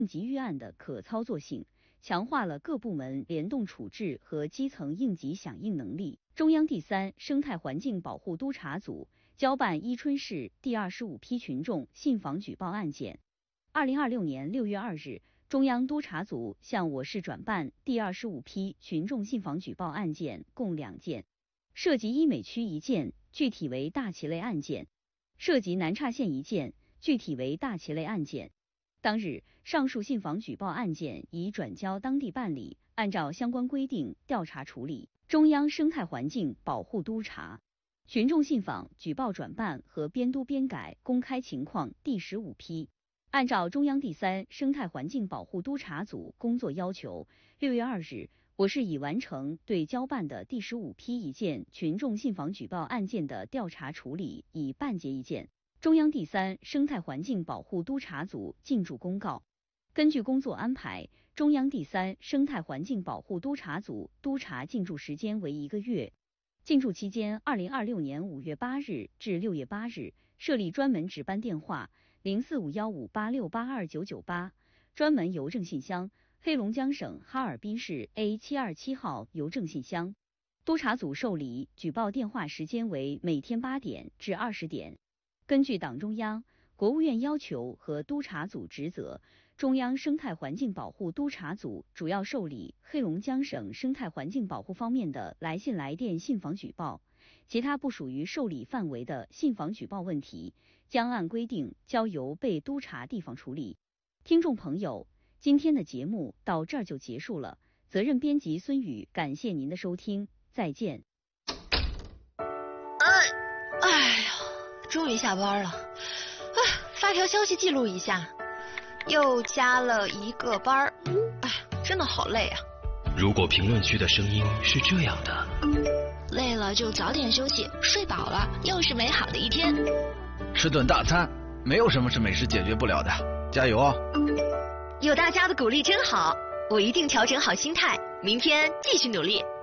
级预案的可操作性，强化了各部门联动处置和基层应急响应能力。中央第3生态环境保护督察组交办伊春市第25批群众信访举报案件。2026年6月2日，中央督察组向我市转办第25批群众信访举报案件共2件，涉及医美区1件，具体为大旗类案件；涉及南岔县1件，具体为大旗类案件。当日，上述信访举报案件已转交当地办理，按照相关规定调查处理。中央生态环境保护督察群众信访举报转办和编督编改公开情况第15批，按照中央第3生态环境保护督察组工作要求，6月2日，我市已完成对交办的第15批1件群众信访举报案件的调查处理，已办结1件。中央第3生态环境保护督察组进驻公告。根据工作安排，中央第3生态环境保护督察组督察进驻时间为1个月。进驻期间，2026年5月8日至6月8日，设立专门值班电话045158682998，专门邮政信箱黑龙江省哈尔滨市 A727号邮政信箱。督察组受理举报电话时间为每天8点至20点。根据党中央、国务院要求和督察组职责，中央生态环境保护督察组主要受理黑龙江省生态环境保护方面的来信来电信访举报，其他不属于受理范围的信访举报问题，将按规定交由被督察地方处理。听众朋友，今天的节目到这儿就结束了，责任编辑孙宇，感谢您的收听，再见。 哎呀，终于下班了，发条消息记录一下，又加了1个班，真的好累啊。 如果评论区的声音是这样的， 累了就早点休息，睡饱了又是美好的一天。 吃顿大餐，没有什么是美食解决不了的，加油哦！ 有大家的鼓励真好，我一定调整好心态，明天继续努力。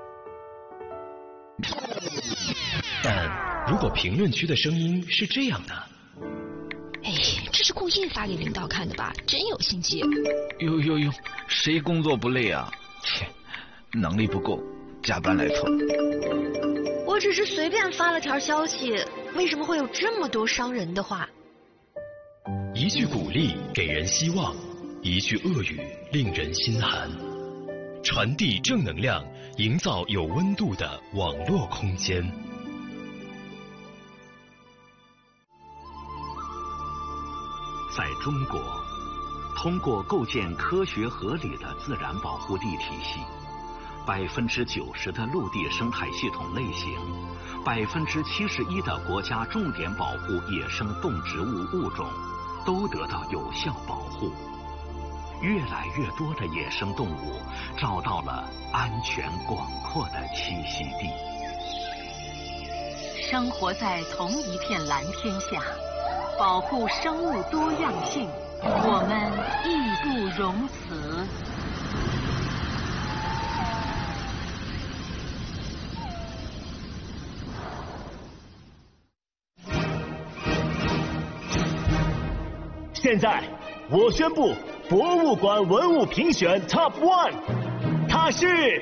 但如果评论区的声音是这样的， 这是故意发给领导看的吧？真有心机。 哟，谁工作不累啊？切，能力不够，加班来凑。 我只是随便发了条消息，为什么会有这么多伤人的话？ 一句鼓励给人希望，一句恶语令人心寒。传递正能量，营造有温度的网络空间。 在中国，通过构建科学合理的自然保护地体系，90%的陆地生态系统类型，71%的国家重点保护野生动植物物种都得到有效保护。越来越多的野生动物找到了安全广阔的栖息地。 生活在同一片蓝天下，保护生物多样性，我们义不容辞。 现在我宣布博物馆文物评选 Top 1， 它是。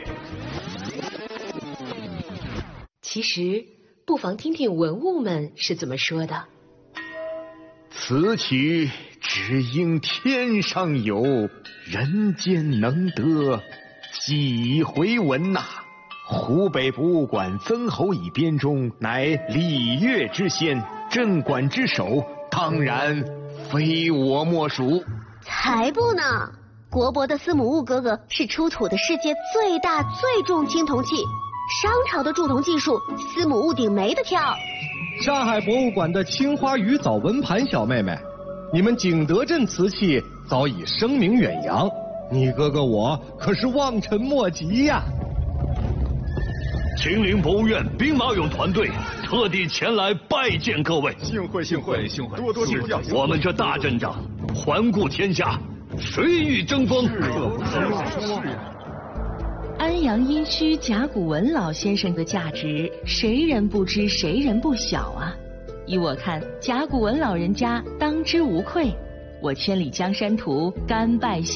其实不妨听听文物们是怎么说的。 此曲只应天上有，人间能得几回闻呐。湖北博物馆曾侯乙编钟乃礼乐之先，镇馆之首，当然非我莫属。 才不呢！国博的司母戊哥哥是出土的世界最大最重青铜器，商朝的铸铜技术，司母戊鼎没得挑。 上海博物馆的青花鱼藻纹盘小妹妹，你们景德镇瓷器早已声名远扬，你哥哥我可是望尘莫及呀。 秦陵博物院兵马俑团队特地前来拜见各位， 幸会，多多指教。 我们这大阵仗，环顾天下，谁与争锋？ 安阳殷墟甲骨文老先生的价值，谁人不知，谁人不晓啊！依我看，甲骨文老人家当之无愧。 我千里江山图甘拜。